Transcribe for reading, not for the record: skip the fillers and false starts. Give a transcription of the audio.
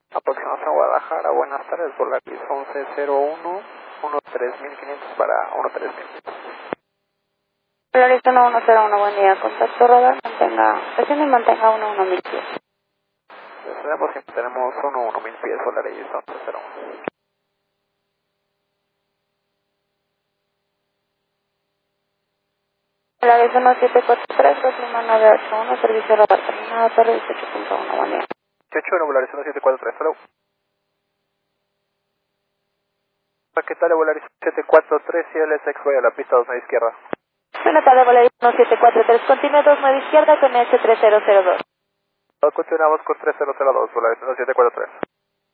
Aproximación a Guadalajara, buenas tardes, Volaris 1101, 13500 para 13500. Volaris 1101, buen día, contacto radar, presione y mantenga 11000 pies. Tenemos 1000 pies, Volaris 1101. Volaris 1743, Roslima 981, servicio radar terminado, torre 18.1, buen día. 18, Volaris 1743, hello. ¿Qué tal, Volaris 743, CLSX, voy a la pista 2 a la izquierda. Buenas tardes, Volaris 1743, continúe 29 izquierda con S3002. Continuamos con 3002, Volaris 1743.